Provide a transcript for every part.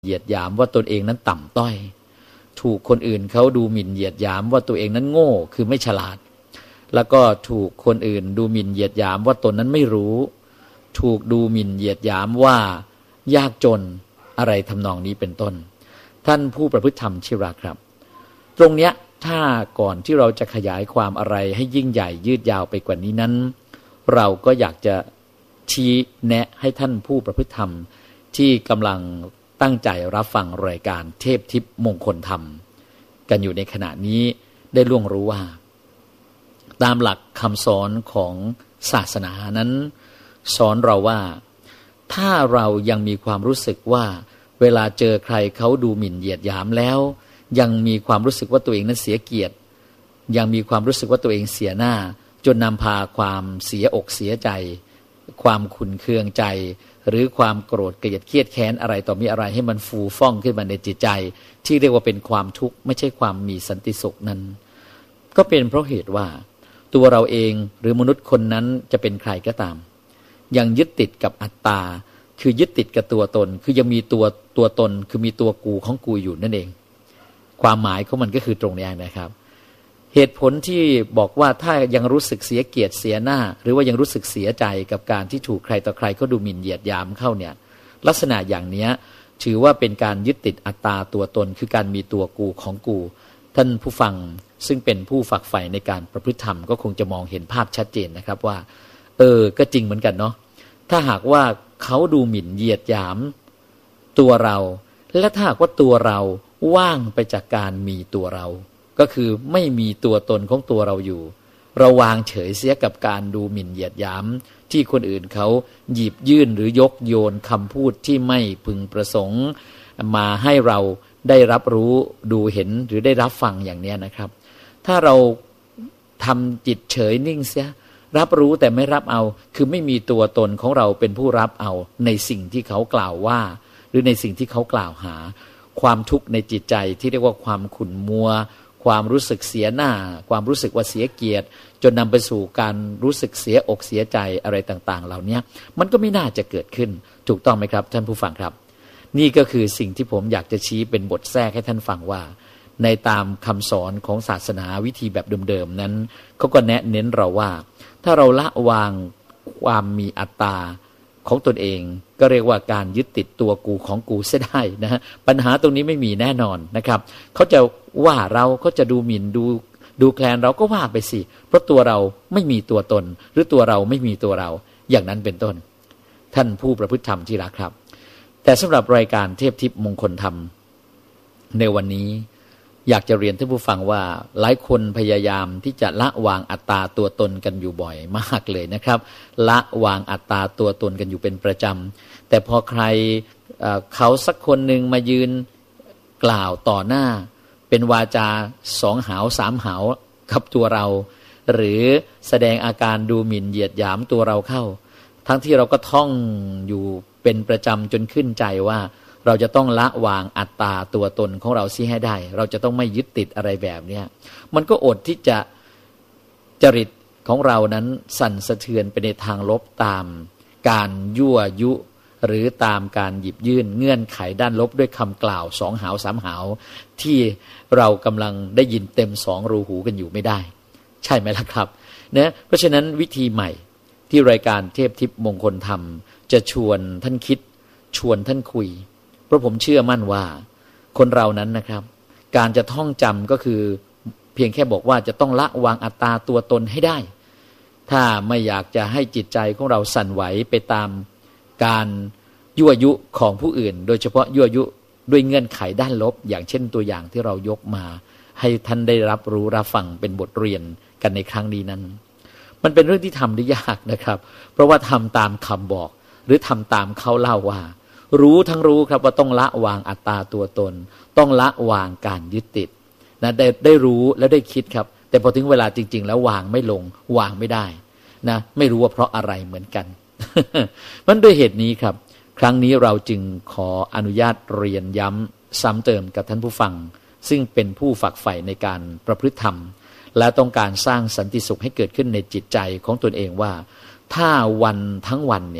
เหยียดหยามว่าตนเองนั้นต่ำต้อยถูกคนอื่นเขาดูหมิ่นเหยียดหยามว่าตัวเองนั้นโง่คือไม่ฉลาดแล้วก็ถูกคนอื่นดูหมิ่นเหยียดหยามว่าตนนั้นไม่รู้ถูกดูหมิ่นเหยียดหยามว่ายากจนอะไรทำนองนี้เป็นต้นท่านผู้ประพฤติธรรมที่รักครับตรงเนี้ยถ้าก่อนที่เราจะขยายความอะไรให้ยิ่งใหญ่ยืดยาวไปกว่านี้นั้นเราก็อยากจะชี้แนะให้ท่านผู้ประพฤติธรรมที่กำลังตั้งใจรับฟังรายการเทพทิพย์มงคลธรรมกันอยู่ในขณะนี้ได้ล่วงรู้ว่าตามหลักคำสอนของศาสนานั้นสอนเราว่าถ้าเรายังมีความรู้สึกว่าเวลาเจอใครเขาดูหมิ่นเหยียดหยามแล้วยังมีความรู้สึกว่าตัวเองนั้นเสียเกียรติยังมีความรู้สึกว่าตัวเองเสียหน้าจนนำพาความเสียอกเสียใจความขุ่นเคืองใจหรือความโกรธเกลียดเครียดแค้นอะไรต่อมีอะไรให้มันฟูฟ่องขึ้นมาในจิตใจที่เรียกว่าเป็นความทุกข์ไม่ใช่ความมีสันติสุขนั้นก็เป็นเพราะเหตุว่าตัวเราเองหรือมนุษย์คนนั้นจะเป็นใครก็ตามยังยึดติดกับอัตตาคือยึดติดกับตัวตนคือยังมีตัวตนคือมีตัวกูของกูอยู่นั่นเองความหมายของมันก็คือตรงนี้นะครับเหตุผลที่บอกว่าถ้ายังรู้สึกเสียเกียรติเสียหน้าหรือว่ายังรู้สึกเสียใจกับการที่ถูกใครต่อใครเขาดูหมิ่นเหยียดหยามเข้าเนี่ยลักษณะอย่างนี้ถือว่าเป็นการยึดติดอัตตาตัวตนคือการมีตัวกูของกูท่านผู้ฟังซึ่งเป็นผู้ฝักใฝ่ในการประพฤติธรรมก็คงจะมองเห็นภาพชัดเจนนะครับว่าก็จริงเหมือนกันเนาะถ้าหากว่าเขาดูหมิ่นเหยียดหยามตัวเราและถ้าหากว่าตัวเราว่างไปจากการมีตัวเราก็คือไม่มีตัวตนของตัวเราอยู่เราวางเฉยเสียกับการดูหมิ่นเหยียดหยามที่คนอื่นเขาหยิบยื่นหรือยกโยนคำพูดที่ไม่พึงประสงค์มาให้เราได้รับรู้ดูเห็นหรือได้รับฟังอย่างนี้นะครับถ้าเราทำจิตเฉยนิ่งเสียรับรู้แต่ไม่รับเอาคือไม่มีตัวตนของเราเป็นผู้รับเอาในสิ่งที่เขากล่าวว่าหรือในสิ่งที่เขากล่าวหาความทุกข์ในจิตใจที่เรียกว่าความขุ่นมัวความรู้สึกเสียหน้าความรู้สึกว่าเสียเกียรติจนนำไปสู่การรู้สึกเสียอกเสียใจอะไรต่างๆเหล่านี้มันก็ไม่น่าจะเกิดขึ้นถูกต้องไหมครับท่านผู้ฟังครับนี่ก็คือสิ่งที่ผมอยากจะชี้เป็นบทแทรกให้ท่านฟังว่าในตามคำสอนของศาสนาวิธีแบบเดิมๆนั้นเขาก็แนะเน้นเราว่าถ้าเราละวางความมีอัตตาของตนเองก็เรียกว่าการยึดติดตัวกูของกูเสียได้นะฮะปัญหาตรงนี้ไม่มีแน่นอนนะครับเขาจะว่าเราเขาจะดูหมิ่นดูแคลนเราก็ว่าไปสิเพราะตัวเราไม่มีตัวตนหรือตัวเราไม่มีตัวเราอย่างนั้นเป็นต้นท่านผู้ประพฤติธรรมที่รักครับแต่สำหรับรายการเทพทิพย์มงคลธรรมในวันนี้อยากจะเรียนท่านผู้ฟังว่าหลายคนพยายามที่จะละวางอัตตาตัวตนกันอยู่บ่อยมากเลยนะครับละวางอัตตาตัวตนกันอยู่เป็นประจำแต่พอใครเขาสักคนหนึ่งมายืนกล่าวต่อหน้าเป็นวาจา2 หาว 3 หาวกับตัวเราหรือแสดงอาการดูหมิ่นเหยียดหยามตัวเราเข้าทั้งที่เราก็ท่องอยู่เป็นประจำจนขึ้นใจว่าเราจะต้องละวางอัตตาตัวตนของเราซิให้ได้เราจะต้องไม่ยึดติดอะไรแบบนี้มันก็อดที่จะจริตของเรานั้นสั่นสะเทือนไปในทางลบตามการยั่วยุหรือตามการหยิบยื่นเงื่อนไขด้านลบด้วยคำกล่าว2 หาว 3 หาวที่เรากำลังได้ยินเต็ม2 รูหูกันอยู่ไม่ได้ใช่ไหมล่ะครับนะเพราะฉะนั้นวิธีใหม่ที่รายการเทพทิพย์มงคลธรรมจะชวนท่านคิดชวนท่านคุยเพราะผมเชื่อมั่นว่าคนเรานั้นนะครับการจะท่องจำก็คือเพียงแค่บอกว่าจะต้องละวางอัตตาตัวตนให้ได้ถ้าไม่อยากจะให้จิตใจของเราสั่นไหวไปตามการยั่วยุของผู้อื่นโดยเฉพาะยั่วยุด้วยเงื่อนไขด้านลบอย่างเช่นตัวอย่างที่เรายกมาให้ท่านได้รับรู้รับฟังเป็นบทเรียนกันในครั้งนี้นั้นมันเป็นเรื่องที่ทำได้ยากนะครับเพราะว่าทำตามคำบอกหรือทำตามเขาเล่าว่ารู้ทั้งรู้ครับว่าต้องละวางอัตตาตัวตนต้องละวางการยึดติดนะได้รู้แล้วได้คิดครับแต่พอถึงเวลาจริงๆแล้ววางไม่ลงวางไม่ได้นะไม่รู้ว่าเพราะอะไรเหมือนกัน มันด้วยเหตุนี้ครับครั้งนี้เราจึงขออนุญาตเรียนย้ำซ้ำเติมกับท่านผู้ฟังซึ่งเป็นผู้ฝักใฝ่ในการประพฤติธรรมและต้องการสร้างสันติสุขให้เกิดขึ้นในจิตใจของตนเองว่าถ้าวันทั้งวันเนี่ย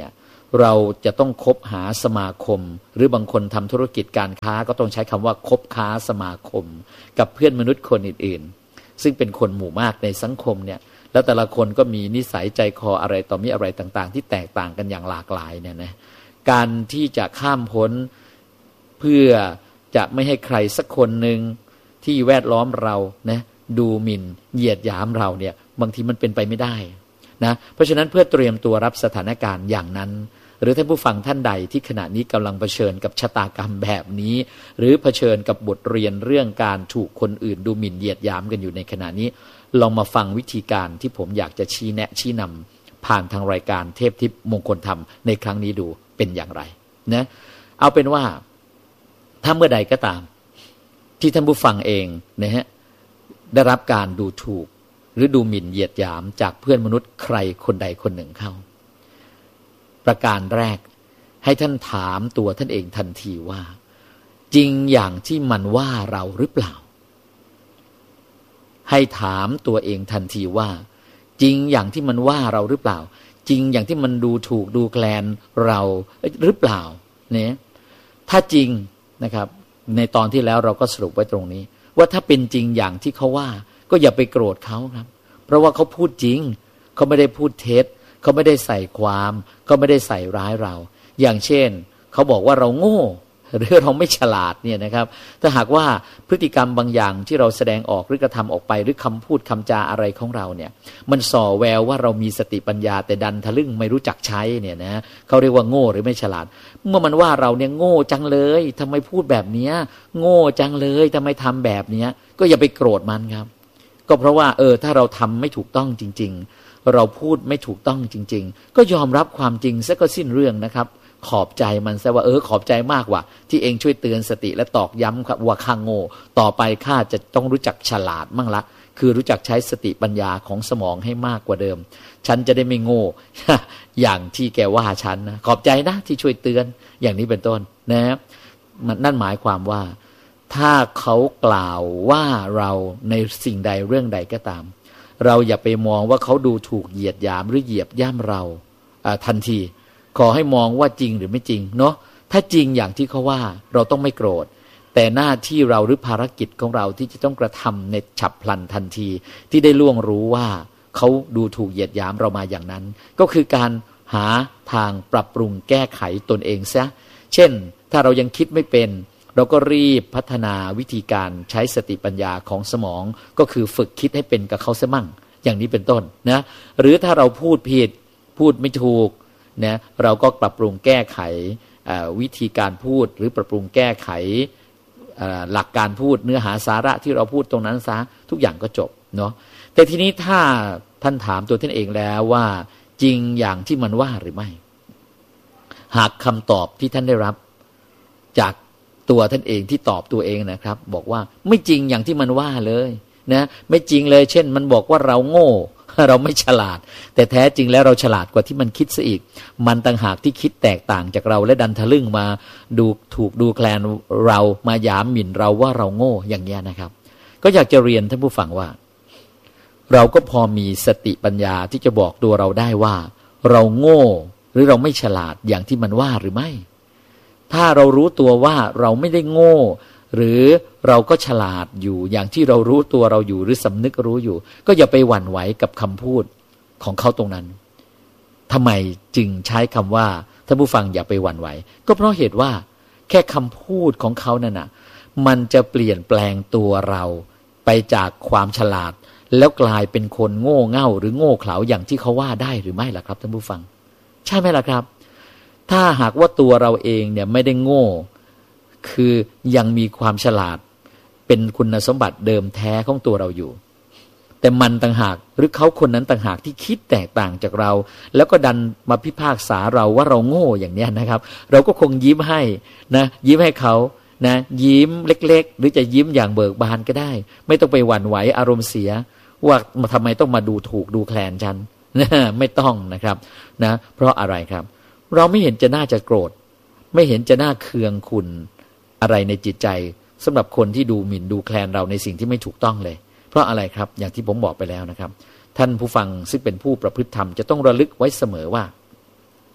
เราจะต้องคบหาสมาคมหรือบางคนทำธุรกิจการค้าก็ต้องใช้คำว่าคบค้าสมาคมกับเพื่อนมนุษย์คนอื่นๆซึ่งเป็นคนหมู่มากในสังคมเนี่ยแล้วแต่ละคนก็มีนิสัยใจคออะไรต่อมีอะไรต่างๆที่แตกต่างกันอย่างหลากหลายเนี่ยนะการที่จะข้ามพ้นเพื่อจะไม่ให้ใครสักคนหนึ่งที่แวดล้อมเรานะดูหมิ่นเหยียดหยามเราเนี่ยบางทีมันเป็นไปไม่ได้นะเพราะฉะนั้นเพื่อเตรียมตัวรับสถานการณ์อย่างนั้นหรือท่านผู้ฟังท่านใดที่ขณะนี้กำลังเผชิญกับชะตากรรมแบบนี้หรือเผชิญกับบทเรียนเรื่องการถูกคนอื่นดูหมิ่นเหยียดหยามกันอยู่ในขณะนี้ลองมาฟังวิธีการที่ผมอยากจะชี้แนะชี้นำผ่านทางรายการเทพทิพย์มงคลธรรมในครั้งนี้ดูเป็นอย่างไรนะเอาเป็นว่าถ้าเมื่อใดก็ตามที่ท่านผู้ฟังเองนะฮะได้รับการดูถูกหรือดูหมิ่นเหยียดหยามจากเพื่อนมนุษย์ใครคนใดคนหนึ่งเข้าประการแรกให้ท่านถามตัวท่านเองทันทีว่าจริงอย่างที่มันว่าเราหรือเปล่าให้ถามตัวเองทันทีว่าจริงอย่างที่มันว่าเราหรือเปล่าจริงอย่างที่มันดูถูกดูแคลนเราหรือเปล่าเนี่ยถ้าจริงนะครับในตอนที่แล้วเราก็สรุปไว้ตรงนี้ว่าถ้าเป็นจริงอย่างที่เขาว่าก็อย่าไปโกรธเขาครับเพราะว่าเขาพูดจริงเขาไม่ได้พูดเท็จเขาไม่ได้ใส่ความเขาไม่ได้ใส่ร้ายเราอย่างเช่นเขาบอกว่าเราโง่หรือเราไม่ฉลาดเนี่ยนะครับถ้าหากว่าพฤติกรรมบางอย่างที่เราแสดงออกหรือกระทำออกไปหรือคำพูดคำจาอะไรของเราเนี่ยมันส่อแววว่าเรามีสติปัญญาแต่ดันทะลึ่งไม่รู้จักใช้เนี่ยนะเขาเรียกว่าโง่หรือไม่ฉลาดเมื่อมันว่าเราเนี่ยโง่จังเลยทำไมพูดแบบเนี้ยโง่จังเลยทำไมทำแบบเนี้ยก็อย่าไปโกรธมันครับก็เพราะว่าถ้าเราทำไม่ถูกต้องจริงๆเราพูดไม่ถูกต้องจริงๆก็ยอมรับความจริงซะก็สิ้นเรื่องนะครับขอบใจมันซะว่าขอบใจมากว่ะที่เองช่วยเตือนสติและตอกย้ำครับว่าข้าโง่ต่อไปข้าจะต้องรู้จักฉลาดมั่งละคือรู้จักใช้สติปัญญาของสมองให้มากกว่าเดิมฉันจะได้ไม่โง่ อย่างที่แกว่าฉันนะขอบใจนะที่ช่วยเตือนอย่างนี้เป็นต้นนะนั่นหมายความว่าถ้าเขากล่าวว่าเราในสิ่งใดเรื่องใดก็ตามเราอย่าไปมองว่าเขาดูถูกเหยียดหยามหรือเหยียบย่ำเราทันทีขอให้มองว่าจริงหรือไม่จริงเนาะถ้าจริงอย่างที่เขาว่าเราต้องไม่โกรธแต่หน้าที่เราหรือภารกิจของเราที่จะต้องกระทำในฉับพลันทันทีที่ได้ล่วงรู้ว่าเขาดูถูกเหยียดหยามเรามาอย่างนั้นก็คือการหาทางปรับปรุงแก้ไขตนเองซะเช่นถ้าเรายังคิดไม่เป็นเราก็รีบพัฒนาวิธีการใช้สติปัญญาของสมองก็คือฝึกคิดให้เป็นกับเขาซะมั่งอย่างนี้เป็นต้นนะหรือถ้าเราพูดผิดพูดไม่ถูกนะเราก็ปรับปรุงแก้ไขวิธีการพูดหรือปรับปรุงแก้ไขหลักการพูดเนื้อหาสาระที่เราพูดตรงนั้นซะทุกอย่างก็จบเนาะแต่ทีนี้ถ้าท่านถามตัวท่านเองแล้วว่าจริงอย่างที่มันว่าหรือไม่หากคำตอบที่ท่านได้รับจากตัวท่านเองที่ตอบตัวเองนะครับบอกว่าไม่จริงอย่างที่มันว่าเลยนะไม่จริงเลยเช่นมันบอกว่าเราโง่เราไม่ฉลาดแต่แท้จริงแล้วเราฉลาดกว่าที่มันคิดซะอีกมันต่างหากที่คิดแตกต่างจากเราและดันทะลึ่งมาดูถูกดูแคลนเรามาหยามหมิ่นเราว่าเราโง่อย่างนี้นะครับก็อยากจะเรียนท่านผู้ฟังว่าเราก็พอมีสติปัญญาที่จะบอกตัวเราได้ว่าเราโง่หรือเราไม่ฉลาดอย่างที่มันว่าหรือไม่ถ้าเรารู้ตัวว่าเราไม่ได้โง่หรือเราก็ฉลาดอยู่อย่างที่เรารู้ตัวเราอยู่หรือสำนึกรู้อยู่ก็อย่าไปหวั่นไหวกับคำพูดของเขาตรงนั้นทำไมจึงใช้คำว่าท่านผู้ฟังอย่าไปหวั่นไหวก็เพราะเหตุว่าแค่คำพูดของเขานั่นน่ะมันจะเปลี่ยนแปลงตัวเราไปจากความฉลาดแล้วกลายเป็นคนโง่เง่าหรือโง่เขลาอย่างที่เขาว่าได้หรือไม่ล่ะครับท่านผู้ฟังใช่ไหมล่ะครับถ้าหากว่าตัวเราเองเนี่ยไม่ได้โง่คือยังมีความฉลาดเป็นคุณสมบัติเดิมแท้ของตัวเราอยู่แต่มันต่างหากหรือเขาคนนั้นต่างหากที่คิดแตกต่างจากเราแล้วก็ดันมาพิพากษาเราว่าเราโง่อย่างนี้นะครับเราก็คงยิ้มให้นะยิ้มให้เขานะยิ้มเล็กๆหรือจะยิ้มอย่างเบิกบานก็ได้ไม่ต้องไปหวั่นไหวอารมณ์เสียว่าทำไมต้องมาดูถูกดูแคลนฉันนะไม่ต้องนะครับนะเพราะอะไรครับเราไม่เห็นจะน่าจะโกรธไม่เห็นจะน่าเคืองคุณอะไรในจิตใจสำหรับคนที่ดูหมิ่นดูแคลนเราในสิ่งที่ไม่ถูกต้องเลยเพราะอะไรครับอย่างที่ผมบอกไปแล้วนะครับท่านผู้ฟังซึ่งเป็นผู้ประพฤติธรรมจะต้องระลึกไว้เสมอว่า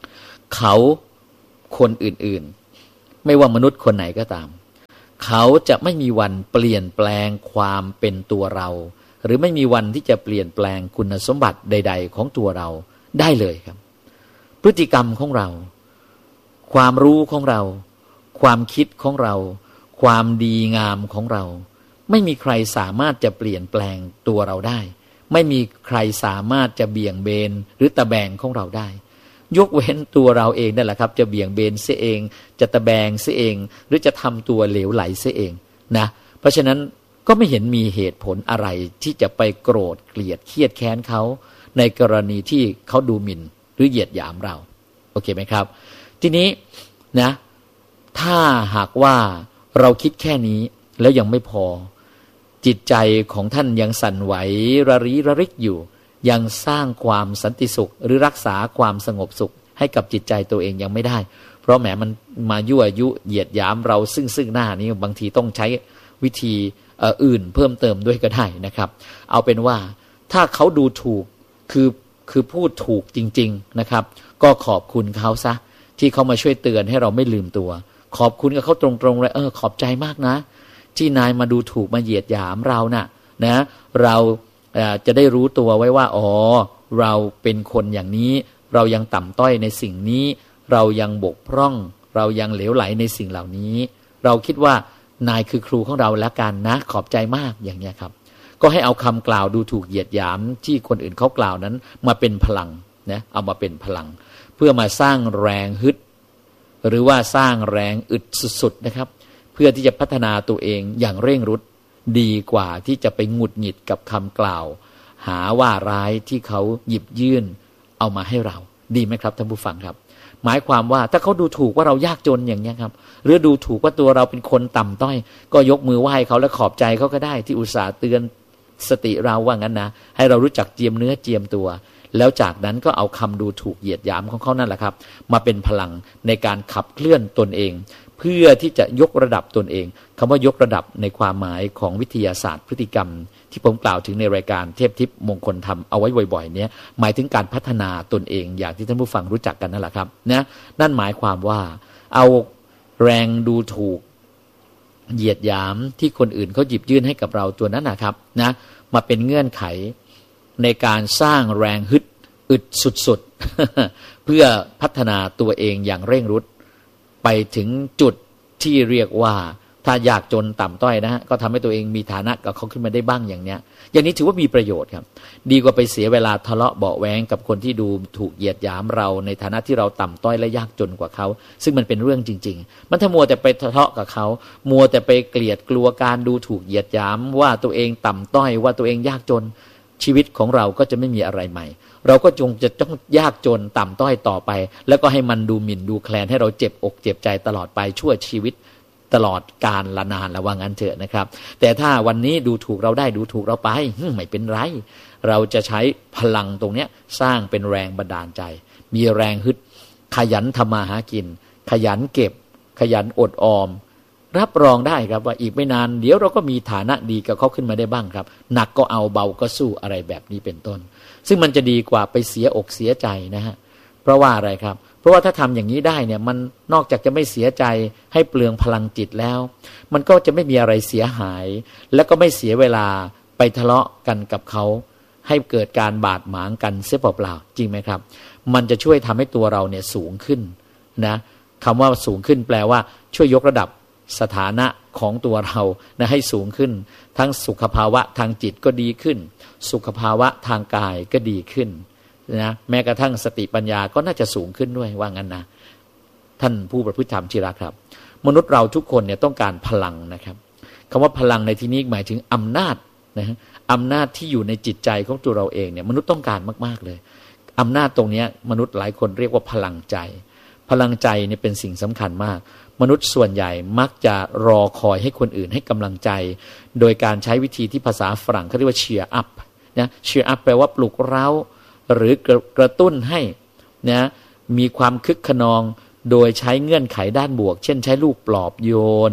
เขาคนอื่นๆไม่ว่ามนุษย์คนไหนก็ตามเขาจะไม่มีวันเปลี่ยนแปลงความเป็นตัวเราหรือไม่มีวันที่จะเปลี่ยนแปลงคุณสมบัติใดๆของตัวเราได้เลยครับพฤติกรรมของเราความรู้ของเราความคิดของเราความดีงามของเราไม่มีใครสามารถจะเปลี่ยนแปลงตัวเราได้ไม่มีใครสามารถจะเบี่ยงเบนหรือตะแบงของเราได้ยกเว้นตัวเราเองนั่นแหละครับจะเบี่ยงเบนเสียเองจะตะแบงเสียเองหรือจะทำตัวเหลวไหลเสียเองนะเพราะฉะนั้นก็ไม่เห็นมีเหตุผลอะไรที่จะไปโกรธเกลียดเครียดแค้นเขาในกรณีที่เขาดูหมิ่นหรือเหยียดหยามเราโอเคไหมครับทีนี้นะถ้าหากว่าเราคิดแค่นี้แล้วยังไม่พอจิตใจของท่านยังสั่นไหวระริระริกอยู่ยังสร้างความสันติสุขหรือรักษาความสงบสุขให้กับจิตใจตัวเองยังไม่ได้เพราะแหมมันมายั่วยุเหยียดหยามเราซึ่งหน้านี้บางทีต้องใช้วิธีอื่นเพิ่มเติมด้วยก็ได้นะครับเอาเป็นว่าถ้าเขาดูถูกคือพูดถูกจริงๆนะครับก็ขอบคุณเขาซะที่เขามาช่วยเตือนให้เราไม่ลืมตัวขอบคุณกับเขาตรงๆเลยขอบใจมากนะที่นายมาดูถูกมาเหยียดหยามเรานะเราจะได้รู้ตัวไว้ว่าเราเป็นคนอย่างนี้เรายังต่ำต้อยในสิ่งนี้เรายังบกพร่องเรายังเหลวไหลในสิ่งเหล่านี้เราคิดว่านายคือครูของเราแล้วกันนะขอบใจมากอย่างนี้ครับก็ให้เอาคำกล่าวดูถูกเหยียดหยามที่คนอื่นเขากล่าวนั้นมาเป็นพลังนะเอามาเป็นพลังเพื่อมาสร้างแรงฮึดหรือว่าสร้างแรงอึดสุดๆนะครับเพื่อที่จะพัฒนาตัวเองอย่างเร่งรุดดีกว่าที่จะไปหงุดหงิดกับคำกล่าวหาว่าร้ายที่เขาหยิบยื่นเอามาให้เราดีไหมครับท่านผู้ฟังครับหมายความว่าถ้าเขาดูถูกว่าเรายากจนอย่างนี้ครับหรือดูถูกว่าตัวเราเป็นคนต่ำต้อยก็ยกมือไหว้เขาและขอบใจเขาก็ได้ที่อุตส่าห์เตือนสติเราว่างั้นนะให้เรารู้จักเจียมเนื้อเจียมตัวแล้วจากนั้นก็เอาคำดูถูกเหยียดหยามของเขานั่นแหละครับมาเป็นพลังในการขับเคลื่อนตนเองเพื่อที่จะยกระดับตนเองคำว่ายกระดับในความหมายของวิทยาศาสตร์พฤติกรรมที่ผมกล่าวถึงในรายการเทพทิพย์มงคลธรรมเอาไว้บ่อยๆนี้หมายถึงการพัฒนาตนเองอย่างที่ท่านผู้ฟังรู้จักกันนั่นแหละครับนะนั่นหมายความว่าเอาแรงดูถูกเหยียดหยามที่คนอื่นเขาหยิบยื่นให้กับเราตัวนั้นนะครับนะมาเป็นเงื่อนไขในการสร้างแรงฮึดอึดสุดๆ เพื่อพัฒนาตัวเองอย่างเร่งรุดไปถึงจุดที่เรียกว่าถ้ายากจนต่ำต้อยนะฮะก็ทำให้ตัวเองมีฐานะกับเขาขึ้นมาได้บ้างอย่างนี้ถือว่ามีประโยชน์ครับดีกว่าไปเสียเวลาทะเลาะเบาะแว้งกับคนที่ดูถูกเหยียดหยามเราในฐานะที่เราต่ำต้อยและยากจนกว่าเขาซึ่งมันเป็นเรื่องจริงๆมันถ้ามัวแต่ไปทะเลาะกับเขามัวแต่ไปเกลียดกลัวการดูถูกเหยียดหยามว่าตัวเองต่ำต้อยว่าตัวเองยากจนชีวิตของเราก็จะไม่มีอะไรใหม่เราก็จะต้องยากจนต่ำต้อยต่อไปแล้วก็ให้มันดูหมิ่นดูแคลนให้เราเจ็บอกเจ็บใจตลอดไปชั่วชีวิตตลอดกาลละนานละว่างั้นเถอะนะครับแต่ถ้าวันนี้ดูถูกเราได้ดูถูกเราไปไม่เป็นไรเราจะใช้พลังตรงนี้สร้างเป็นแรงบันดาลใจมีแรงฮึดขยันทำมาหากินขยันเก็บขยันอดออมรับรองได้ครับว่าอีกไม่นานเดี๋ยวเราก็มีฐานะดีกับเขาขึ้นมาได้บ้างครับหนักก็เอาเบาก็สู้อะไรแบบนี้เป็นต้นซึ่งมันจะดีกว่าไปเสียอกเสียใจนะฮะเพราะว่าอะไรครับเพราะว่าถ้าทำอย่างนี้ได้เนี่ยมันนอกจากจะไม่เสียใจให้เปลืองพลังจิตแล้วมันก็จะไม่มีอะไรเสียหายแล้วก็ไม่เสียเวลาไปทะเลาะกันกับเขาให้เกิดการบาดหมางกันเสียเปล่าๆจริงไหมครับมันจะช่วยทำให้ตัวเราเนี่ยสูงขึ้นนะคำว่าสูงขึ้นแปลว่าช่วยยกระดับสถานะของตัวเรานะให้สูงขึ้นทั้งสุขภาวะทางจิตก็ดีขึ้นสุขภาวะทางกายก็ดีขึ้นนะแม้กระทั่งสติปัญญาก็น่าจะสูงขึ้นด้วยว่างั้นนะท่านผู้ประพฤติธรรมที่รักครับมนุษย์เราทุกคนเนี่ยต้องการพลังนะครับคำว่าพลังในที่นี้หมายถึงอำนาจนะอำนาจที่อยู่ในจิตใจของตัวเราเองเนี่ยมนุษย์ต้องการมากๆเลยอำนาจตรงนี้มนุษย์หลายคนเรียกว่าพลังใจพลังใจเนี่ยเป็นสิ่งสำคัญมากมนุษย์ส่วนใหญ่มักจะรอคอยให้คนอื่นให้กำลังใจโดยการใช้วิธีที่ภาษาฝรั่งเขาเรียกว่า cheer up นะ cheer up แปลว่าปลุกเร้าหรือกระตุ้นให้นะมีความคึกขนองโดยใช้เงื่อนไขด้านบวกเช่นใช้ลูกปลอบโยน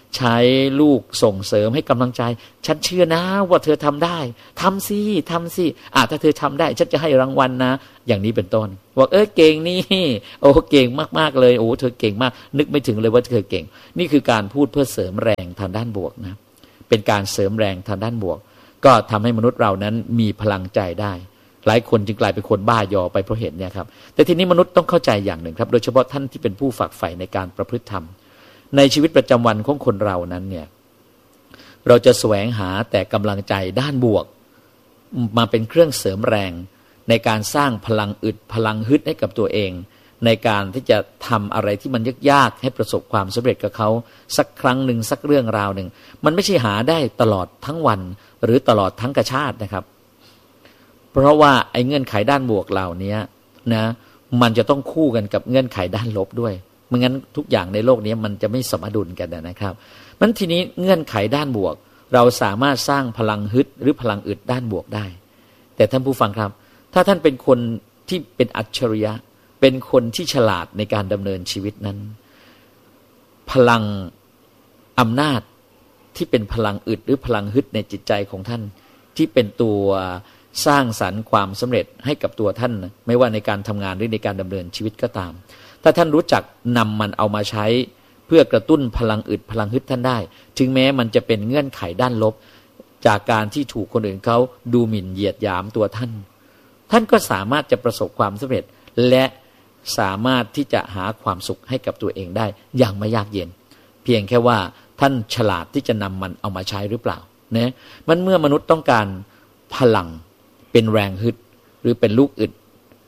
ใช้ลูกส่งเสริมให้กำลังใจฉันเชื่อนะว่าเธอทำได้ทำสิถ้าเธอทำได้ฉันจะให้รางวัลนะอย่างนี้เป็นต้นบอกเก่งนี่โอ้เก่งมากๆเลยโอ้เธอเก่งมากนึกไม่ถึงเลยว่าเธอเก่งนี่คือการพูดเพื่อเสริมแรงทางด้านบวกนะเป็นการเสริมแรงทางด้านบวกก็ทำให้มนุษย์เรานั้นมีพลังใจได้หลายคนจึงกลายเป็นคนบ้ายอไปเพราะเหตุเนี่ยครับแต่ทีนี้มนุษย์ต้องเข้าใจอย่างหนึ่งครับโดยเฉพาะท่านที่เป็นผู้ฝักใฝ่ในการประพฤติธรรมในชีวิตประจำวันของคนเรานั้นเนี่ยเราจะแสวงหาแต่กำลังใจด้านบวกมาเป็นเครื่องเสริมแรงในการสร้างพลังอึดพลังฮึดให้กับตัวเองในการที่จะทำอะไรที่มันยากๆให้ประสบความสำเร็จกับเขาสักครั้งหนึ่งสักเรื่องราวหนึ่งมันไม่ใช่หาได้ตลอดทั้งวันหรือตลอดทั้งกชาตินะครับเพราะว่าไอ้เงื่อนไขด้านบวกเหล่านี้นะมันจะต้องคู่กันกับเงื่อนไขด้านลบด้วยไม่งั้นทุกอย่างในโลกนี้มันจะไม่สมดุลกันนะครับมันทีนี้เงื่อนไขด้านบวกเราสามารถสร้างพลังฮึดหรือพลังอึดด้านบวกได้แต่ท่านผู้ฟังครับถ้าท่านเป็นคนที่เป็นอัจฉริยะเป็นคนที่ฉลาดในการดำเนินชีวิตนั้นพลังอำนาจที่เป็นพลังอึดหรือพลังฮึดในจิตใจของท่านที่เป็นตัวสร้างสรรค์ความสำเร็จให้กับตัวท่านไม่ว่าในการทำงานหรือในการดำเนินชีวิตก็ตามถ้าท่านรู้จักนำมันเอามาใช้เพื่อกระตุ้นพลังอึดพลังฮึดท่านได้ถึงแม้มันจะเป็นเงื่อนไขด้านลบจากการที่ถูกคนอื่นเขาดูหมิ่นเหยียดหยามตัวท่านก็สามารถจะประสบความสำเร็จและสามารถที่จะหาความสุขให้กับตัวเองได้อย่างไม่ยากเย็นเพียงแค่ว่าท่านฉลาดที่จะนำมันเอามาใช้หรือเปล่านะมันเมื่อมนุษย์ต้องการพลังเป็นแรงฮึดหรือเป็นลูกอึด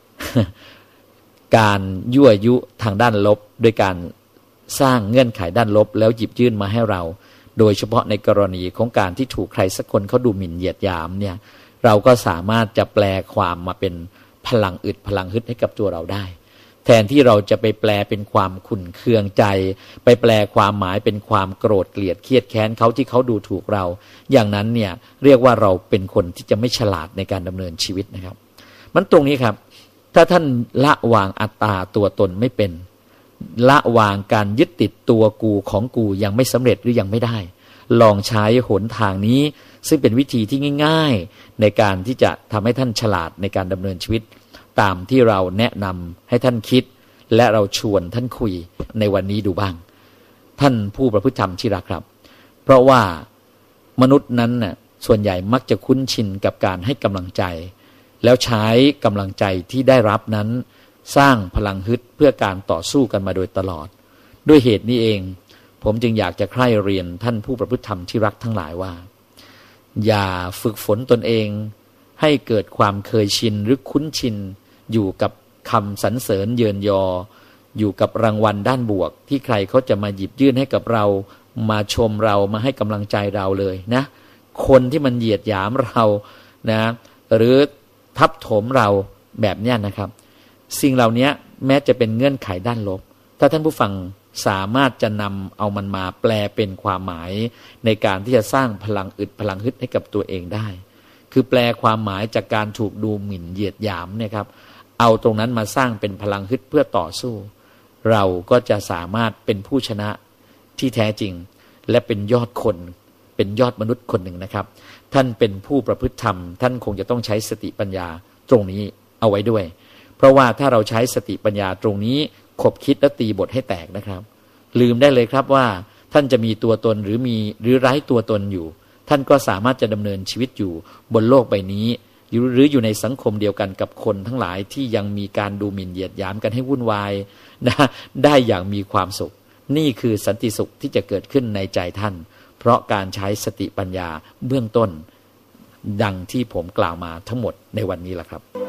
การยั่วยุทางด้านลบโดยการสร้างเงื่อนไขด้านลบแล้วหยิบยื่นมาให้เราโดยเฉพาะในกรณีของการที่ถูกใครสักคนเขาดูหมิ่นเหยียดหยามเนี่ยเราก็สามารถจะแปลความมาเป็นพลังอึดพลังฮึดให้กับตัวเราได้แทนที่เราจะไปแปลเป็นความขุ่นเคืองใจไปแปลความหมายเป็นความโกรธเกลียดเครียดแค้นเขาที่เขาดูถูกเราอย่างนั้นเนี่ยเรียกว่าเราเป็นคนที่จะไม่ฉลาดในการดำเนินชีวิตนะครับมันตรงนี้ครับถ้าท่านละวางอัตตาตัวตนไม่เป็นละวางการยึดติดตัวกูของกูยังไม่สำเร็จหรือยังไม่ได้ลองใช้หนทางนี้ซึ่งเป็นวิธีที่ง่ายๆในการที่จะทำให้ท่านฉลาดในการดำเนินชีวิตตามที่เราแนะนำให้ท่านคิดและเราชวนท่านคุยในวันนี้ดูบ้างท่านผู้ประพฤติธรรมที่รักครับเพราะว่ามนุษย์นั้นน่ะส่วนใหญ่มักจะคุ้นชินกับการให้กำลังใจแล้วใช้กำลังใจที่ได้รับนั้นสร้างพลังฮึดเพื่อการต่อสู้กันมาโดยตลอดด้วยเหตุนี้เองผมจึงอยากจะใคร่เรียนท่านผู้ประพฤติธรรมที่รักทั้งหลายว่าอย่าฝึกฝนตนเองให้เกิดความเคยชินหรือคุ้นชินอยู่กับคำสรรเสริญเยินยออยู่กับรางวัลด้านบวกที่ใครเขาจะมาหยิบยื่นให้กับเรามาชมเรามาให้กำลังใจเราเลยนะคนที่มันเหยียดหยามเรานะหรือทับถมเราแบบนี้นะครับสิ่งเหล่านี้แม้จะเป็นเงื่อนไขด้านลบถ้าท่านผู้ฟังสามารถจะนำเอามันมาแปลเป็นความหมายในการที่จะสร้างพลังอึดพลังฮึดให้กับตัวเองได้คือแปลความหมายจากการถูกดูหมิ่นเหยียดหยามเนี่ยครับเอาตรงนั้นมาสร้างเป็นพลังฮึดเพื่อต่อสู้เราก็จะสามารถเป็นผู้ชนะที่แท้จริงและเป็นยอดคนเป็นยอดมนุษย์คนหนึ่งนะครับท่านเป็นผู้ประพฤติธรรมท่านคงจะต้องใช้สติปัญญาตรงนี้เอาไว้ด้วยเพราะว่าถ้าเราใช้สติปัญญาตรงนี้ขบคิดและตีบทให้แตกนะครับลืมได้เลยครับว่าท่านจะมีตัวตนหรือไร้ตัวตนอยู่ท่านก็สามารถจะดำเนินชีวิตอยู่บนโลกใบนี้หรืออยู่ในสังคมเดียวกันกับคนทั้งหลายที่ยังมีการดูหมิ่นเหยียดหยามกันให้วุ่นวายนะได้อย่างมีความสุขนี่คือสันติสุขที่จะเกิดขึ้นในใจท่านเพราะการใช้สติปัญญาเบื้องต้นดังที่ผมกล่าวมาทั้งหมดในวันนี้แหละครับ